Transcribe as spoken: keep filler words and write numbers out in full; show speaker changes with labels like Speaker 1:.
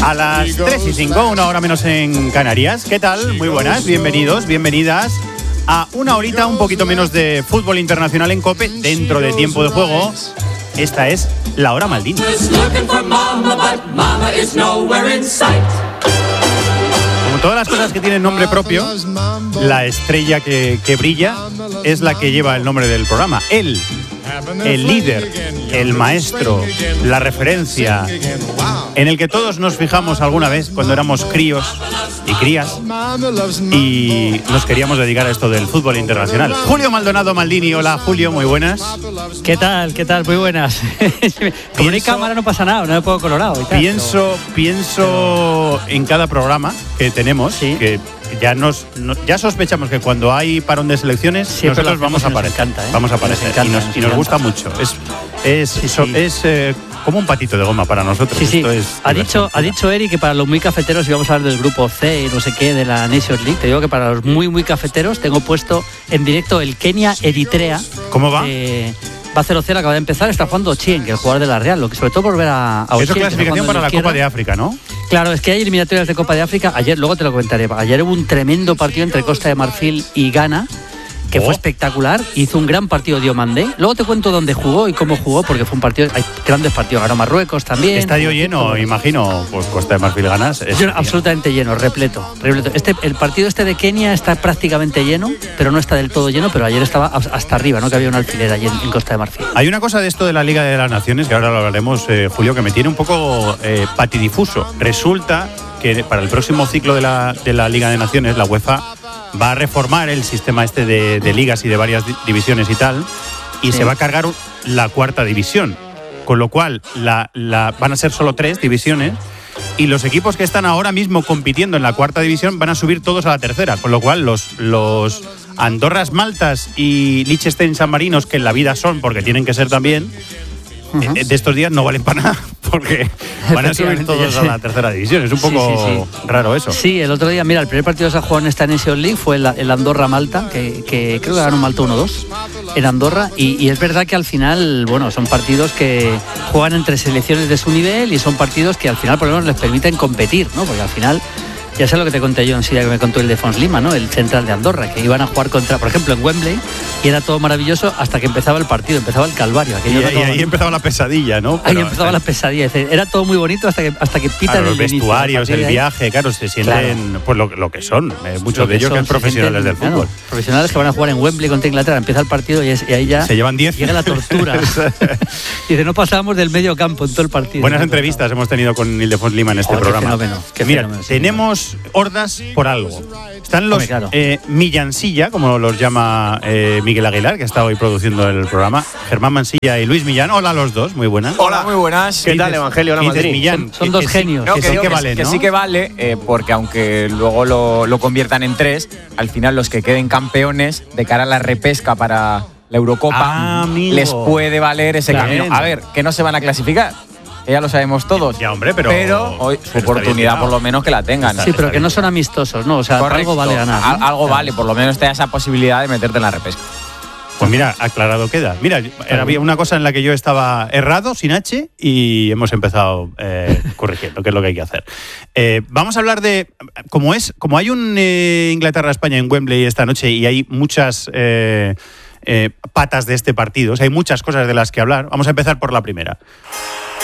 Speaker 1: A las tres y cinco, una hora menos en Canarias. ¿Qué tal? Muy buenas, bienvenidos, bienvenidas a una horita un poquito menos de fútbol internacional en COPE dentro de tiempo de juego. Esta es la hora Maldini. Como todas las cosas que tienen nombre propio, la estrella que, que brilla es la que lleva el nombre del programa. Él, el líder, el maestro, la referencia, en el que todos nos fijamos alguna vez cuando éramos críos y crías y nos queríamos dedicar a esto del fútbol internacional. Julio Maldonado Maldini. Hola, Julio, muy buenas.
Speaker 2: ¿Qué tal? ¿Qué tal? Muy buenas. Como no hay cámara no pasa nada, no me pongo colorado y tal,
Speaker 1: Pienso, pero... pienso en cada programa que tenemos, ¿sí? que ya nos no, ya sospechamos que cuando hay parón de selecciones siempre nosotros vamos a aparecer,
Speaker 2: encanta, ¿eh?
Speaker 1: vamos a aparecer
Speaker 2: nos encanta,
Speaker 1: y nos,
Speaker 2: nos
Speaker 1: y nos gusta mucho. Es es sí, so, sí. es eh, como un patito de goma para nosotros.
Speaker 2: Sí, sí.
Speaker 1: Esto es
Speaker 2: ha dicho ha dicho Eri que para los muy cafeteros íbamos a hablar del grupo C y no sé qué de la Nations League. Te digo que para los muy muy cafeteros tengo puesto en directo el Kenia Eritrea.
Speaker 1: ¿Cómo va?
Speaker 2: Eh, Va cero cero, acaba de empezar, está jugando Chien, que es el jugador de la Real, lo que sobre todo volver a, a
Speaker 1: Eso es clasificación para la Copa de África, ¿no?
Speaker 2: Claro, es que hay eliminatorias de Copa de África. Ayer, luego te lo comentaré, ayer hubo un tremendo partido entre Costa de Marfil y Ghana, que oh. fue espectacular, hizo un gran partido Diomandé. Luego te cuento dónde jugó y cómo jugó, porque fue un partido, hay grandes partidos, ganó Marruecos también.
Speaker 1: Estadio lleno, imagino, pues Costa de Marfil ganas.
Speaker 2: Lleno, absolutamente lleno, repleto, repleto. Este, el partido este de Kenia está prácticamente lleno, pero no está del todo lleno, pero ayer estaba hasta arriba, ¿no? Que había un alfiler allí en, en Costa de Marfil.
Speaker 1: Hay una cosa de esto de la Liga de las Naciones, que ahora lo hablaremos, eh, Julio, que me tiene un poco eh, patidifuso. Resulta que para el próximo ciclo de la, de la Liga de Naciones, la UEFA va a reformar el sistema este de, de ligas y de varias divisiones y tal, y sí. se va a cargar la cuarta división, con lo cual la, la, van a ser solo tres divisiones y los equipos que están ahora mismo compitiendo en la cuarta división van a subir todos a la tercera, con lo cual los, los Andorras Maltas y Liechtenstein San Marinos, que en la vida son porque tienen que ser también, uh-huh. de estos días no valen para nada porque van a subir todos a la tercera división. Es un poco sí, sí, sí. raro eso.
Speaker 2: Sí, el otro día, mira, el primer partido que se ha jugado en esta Nations League fue el, el Andorra-Malta, que, que creo que ganó Malta uno dos en Andorra, y, y es verdad que al final, bueno, son partidos que juegan entre selecciones de su nivel y son partidos que al final por lo menos les permiten competir, ¿no? Porque al final... Ya sé lo que te conté yo en Siria, que me contó el de Fons Lima, ¿no? El central de Andorra, que iban a jugar contra, por ejemplo, en Wembley, y era todo maravilloso hasta que empezaba el partido, empezaba el calvario.
Speaker 1: Y, y ahí empezaba la pesadilla, ¿no?
Speaker 2: Pero ahí empezaba la pesadilla. Era todo muy bonito hasta que hasta que pitan
Speaker 1: claro,
Speaker 2: el
Speaker 1: los vestuarios,
Speaker 2: inicio,
Speaker 1: el viaje, claro, se sienten
Speaker 2: claro.
Speaker 1: pues lo, lo que son. Eh, muchos de ellos son, que son profesionales sienten, del fútbol.
Speaker 2: Claro, profesionales que van a jugar en Wembley contra Inglaterra. Empieza el partido y, es, y ahí ya
Speaker 1: se llevan diez.
Speaker 2: Llega la tortura. Y de no pasábamos del medio campo en todo el partido.
Speaker 1: Buenas entrevistas hemos tenido con Ildefons Lima en este
Speaker 2: oh,
Speaker 1: programa.
Speaker 2: Qué fenómeno, qué
Speaker 1: Mira,
Speaker 2: fenómeno,
Speaker 1: tenemos hordas por algo. Están los
Speaker 2: Hombre, claro.
Speaker 1: eh, Millansilla, como los llama eh, Miguel Aguilar, que está hoy produciendo el programa, Germán Mansilla y Luis Millán. Hola a los dos, muy buenas.
Speaker 3: Hola, muy buenas.
Speaker 1: ¿Qué,
Speaker 3: ¿Qué tal, Evangelio? Hola,
Speaker 1: Madrid. Millán,
Speaker 2: son, son dos
Speaker 1: que,
Speaker 2: genios.
Speaker 3: No,
Speaker 1: que,
Speaker 3: que,
Speaker 1: sí
Speaker 3: digo,
Speaker 1: que
Speaker 3: que,
Speaker 1: vale,
Speaker 3: que
Speaker 1: ¿no?
Speaker 3: sí que vale, eh, porque aunque luego lo, lo conviertan en tres, al final los que queden campeones de cara a la repesca para la Eurocopa
Speaker 1: ah,
Speaker 3: les puede valer ese
Speaker 1: Bien.
Speaker 3: camino. A ver, que no se van a clasificar. Ya lo sabemos todos.
Speaker 1: Ya, hombre, pero,
Speaker 3: pero hoy su
Speaker 1: pero
Speaker 3: oportunidad por lo menos que la tengan.
Speaker 2: Sí, pero que no son amistosos, ¿no? O sea,
Speaker 3: Correcto.
Speaker 2: algo vale ganar, ¿no?
Speaker 3: Algo
Speaker 2: claro.
Speaker 3: vale, por lo menos te da esa posibilidad de meterte en la repesca.
Speaker 1: Pues mira, aclarado queda. Mira, claro. Había una cosa en la que yo estaba errado, sin H, y hemos empezado eh, corrigiendo, que es lo que hay que hacer. Eh, vamos a hablar de, como es, como hay un eh, Inglaterra-España en Wembley esta noche y hay muchas eh, eh, patas de este partido, o sea, hay muchas cosas de las que hablar. Vamos a empezar por la primera.